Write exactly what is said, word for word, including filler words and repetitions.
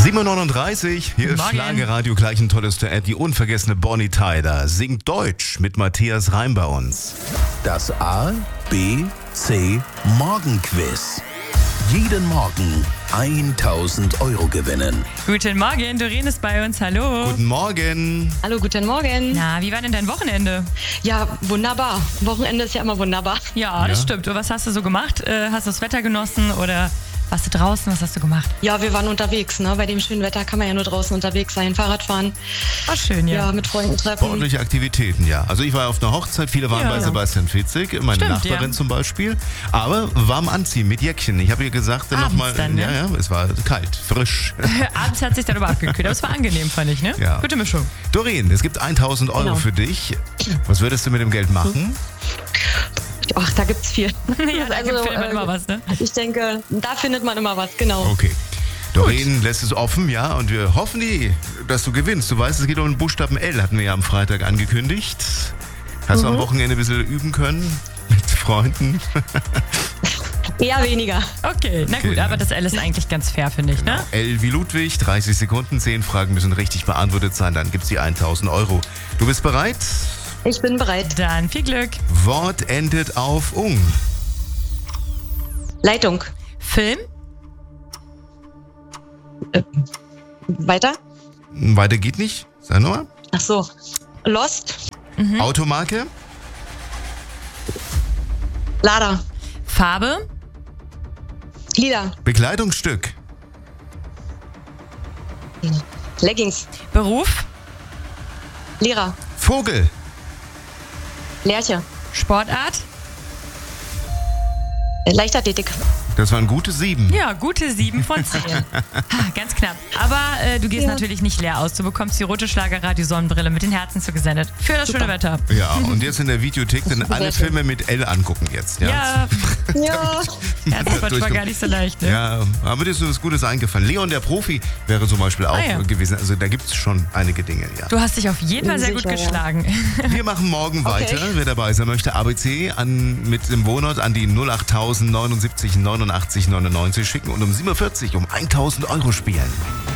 sieben Uhr neununddreißig, hier ist Schlagerradio, gleich ein tolles Duett. Die unvergessene Bonnie Tyler singt Deutsch mit Matthias Reim bei uns. Das A, B, C Morgenquiz. Jeden Morgen tausend Euro gewinnen. Guten Morgen, Doreen ist bei uns, hallo. Guten Morgen. Hallo, guten Morgen. Na, wie war denn dein Wochenende? Ja, wunderbar. Wochenende ist ja immer wunderbar. Ja, das Ja. stimmt. Und was hast du so gemacht? Äh, hast du das Wetter genossen oder warst du draußen? Was hast du gemacht? Ja, wir waren unterwegs. Ne? Bei dem schönen Wetter kann man ja nur draußen unterwegs sein, Fahrrad fahren. War schön, ja. Ja, mit Freunden treffen. Sportliche Aktivitäten, ja. Also ich war auf einer Hochzeit, viele waren Ja. bei Sebastian Fitzig, meine Stimmt, Nachbarin ja. zum Beispiel. Aber warm anziehen mit Jäckchen. Ich habe ihr gesagt, Abends nochmal, dann, ne? ja, ja, es war kalt, frisch. Abends hat sich dann aber abgekühlt, aber es war angenehm, fand ich, ne? Ja. Gute Mischung. Doreen, es gibt tausend Euro Genau. für dich. Was würdest du mit dem Geld machen? Ach, da gibt's viel. Ja, da Also, findet man äh, immer was, ne? Ich denke, da findet man immer was, genau. Okay. Doreen lässt es offen, ja, und wir hoffen, die, dass du gewinnst. Du weißt, es geht um den Buchstaben L, hatten wir ja am Freitag angekündigt. Hast du am Wochenende ein bisschen üben können mit Freunden? Eher weniger. Okay, na gut, Okay. aber das L ist eigentlich ganz fair, finde ich, ne? L wie Ludwig, dreißig Sekunden, zehn Fragen müssen richtig beantwortet sein, dann gibt's die tausend Euro. Du bist bereit? Ich bin bereit. Dann viel Glück. Wort endet auf ung. Leitung. Film, Weiter? Weiter geht nicht. Sag nochmal. Ach so. Lost. Automarke, Lada. Farbe, Lila. Bekleidungsstück, Leggings. Beruf, Lehrer. Vogel, Lerche. Sportart. Äh, Leichtathletik. das waren gute sieben. Ja, gute sieben von zehn. Ha, ganz knapp. Aber äh, du gehst Ja. natürlich nicht leer aus. Du bekommst die rote Schlagerradio-Sonnenbrille mit den Herzen zugesendet. Für das schöne Wetter. Ja, und jetzt in der Videothek dann alle schön. Filme mit L angucken jetzt. Ja, Ja, Ja. ja das war Durchkommen. gar nicht so leicht. Ne? ja, aber dir ist was Gutes eingefallen. Leon der Profi wäre zum Beispiel auch Ah, ja. gewesen. Also da gibt es schon einige Dinge, ja. Du hast dich auf jeden Fall sehr gut Sicher, ja. geschlagen. Wir machen morgen Okay. weiter. Wer dabei sein möchte, A B C an, mit dem Wohnort an die null acht null neun neunundsiebzig neunundachtzig neunundneunzig schicken und um sieben Uhr vierzig um tausend Euro spielen.